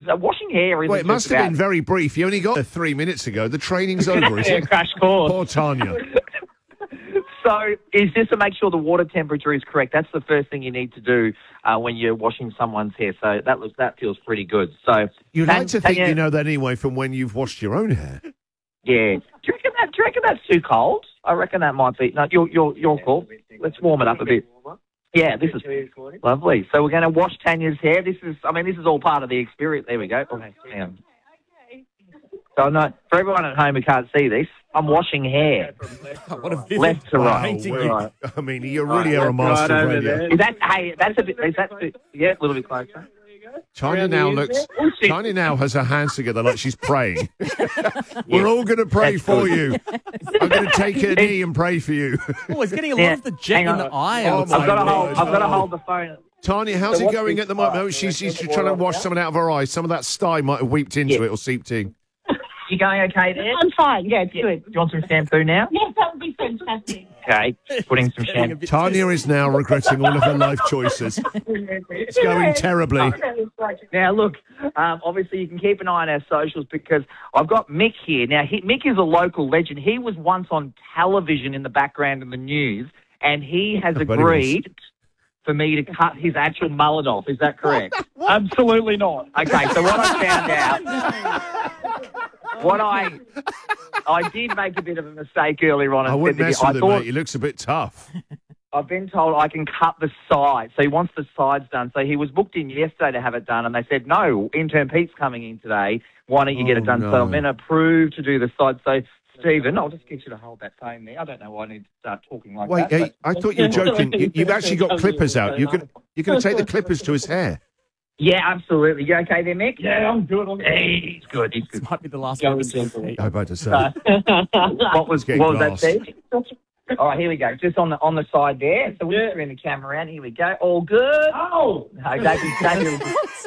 washing hair isn't Well, it must just have been about- very brief. You only got there 3 minutes ago. The training's over, isn't it? Crash course. Poor Tanya. So it's just to make sure the water temperature is correct. That's the first thing you need to do when you're washing someone's hair. So that feels pretty good. So You'd like to think Tanya- you know that anyway from when you've washed your own hair. Yeah. Do you reckon that's too cold? I reckon that might be. No, you're cool. Let's warm it up a bit. Yeah, this is lovely. So we're going to wash Tanya's hair. This is all part of the experience. There we go. Oh, hang on. So no, for everyone at home who can't see this, I'm washing hair. What a vivid Left to right. painting you- Well, I mean, you really are a master right of over radio. there. Is that? Hey, that's a bit. Is that? Yeah, a little bit closer. Tanya Around the now ears looks. there. Oh, shit. Tanya now has her hands together like she's praying. We're all going to pray That's for good. you. I'm going to take a knee and pray for you. Oh, he's getting a lot Yeah, of the jet hang in on. the eye. Oh, outside my there. I've got to hold the phone. Tanya, how's So it what's going the- at the moment? She's trying to wash something out of her eyes. Some of that sty might have weeped into Yeah. it or seeped in. You going okay there? I'm fine. Yeah, it's good. Do you want some shampoo now? Yes, that would be fantastic. Okay, putting some Getting a shampoo. bit Tanya is now regretting all of her life choices. It's going terribly. Now, look, obviously you can keep an eye on our socials because I've got Mick here. Now, Mick is a local legend. He was once on television in the background in the news, and he has I bet he was. agreed for me to cut his actual mullet off. Is that correct? Absolutely not. Okay, so what I found out, I did make a bit of a mistake earlier on. I and wouldn't said to mess you- with him, mate. He looks a bit tough. I've been told I can cut the sides. So he wants the sides done. So he was booked in yesterday to have it done, and they said, no, intern Pete's coming in today. Why don't you get it done? no. So I'm going to approve to do the sides. So, Stephen, I'll just get you to hold that phone there. I don't know why I need to start talking like Wait, that. hey, I thought you were joking. You've actually got clippers out. You're going to take the clippers to his hair. Yeah, absolutely. You okay there, Mick? Yeah, I'm good. Hey, he's good. He's good. This might be the last Go one we with see. gentle. Pete. I'm about to say. What was Getting that, glass. Steve? All right, here we go. Just on the side there. So we'll just turn the camera around. Here we go. All good. Oh! No, David.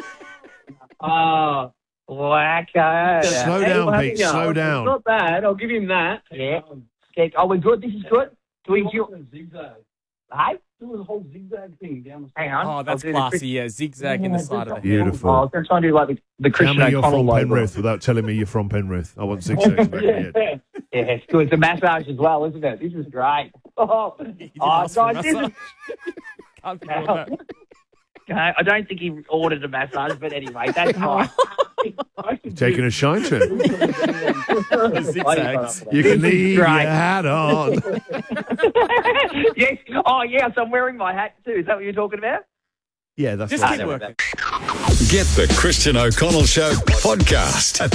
Oh, wacko. Slow down, Pete. Slow down. Not bad. I'll give him that. Yeah. Okay. Oh, we're good. This is good. Do we do? Zigzag. Hey, Do the whole zigzag thing down the hang on. Oh, that's I'll do the classy. Yeah, zigzag in the side of it. Beautiful. Oh, I was going to try and do like the Tell Christian me you're O'Connell from logo. Penrith without telling me you're from Penrith. I want zigzags back in here. Yeah, it's good. It's a massage as well, isn't it? This is great. Oh, didn't oh ask for a guys, this is... massage. Can't be doing that. Okay, I don't think he ordered a massage, but anyway, that's fine. You've taken a shine to him. The zigzags. You can leave your Great. hat on. Yes. Oh, yes, I'm wearing my hat too. Is that what you're talking about? Yeah, that's Just right. keep working. Get the Christian O'Connell Show podcast at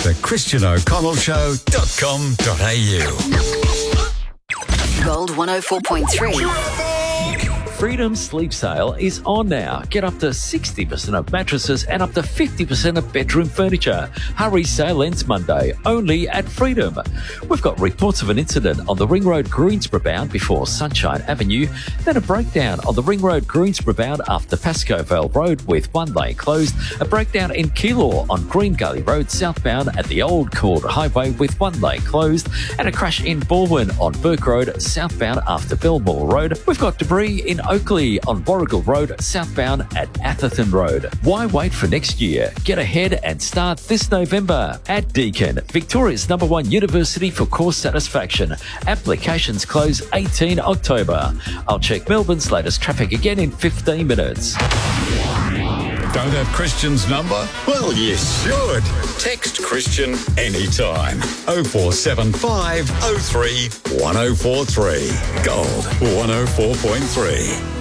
thechristianoconnellshow.com.au. Gold 104.3. Freedom Sleep Sale is on now. Get up to 60% of mattresses and up to 50% of bedroom furniture. Hurry, sale ends Monday, only at Freedom. We've got reports of an incident on the Ring Road Greensborough bound before Sunshine Avenue, then a breakdown on the Ring Road Greensborough bound after Pascoe Vale Road with one lane closed, a breakdown in Keilor on Green Gully Road southbound at the Old Court Highway with one lane closed, and a crash in Baldwin on Burke Road southbound after Belmore Road. We've got debris in Oakley on Warrigal Road southbound at Atherton Road. Why wait for next year? Get ahead and start this November at Deakin, Victoria's #1 university for course satisfaction. Applications close 18 October. I'll check Melbourne's latest traffic again in 15 minutes. Don't have Christian's number? Well, you should. Text Christian anytime. 0475 03 1043. Gold 104.3.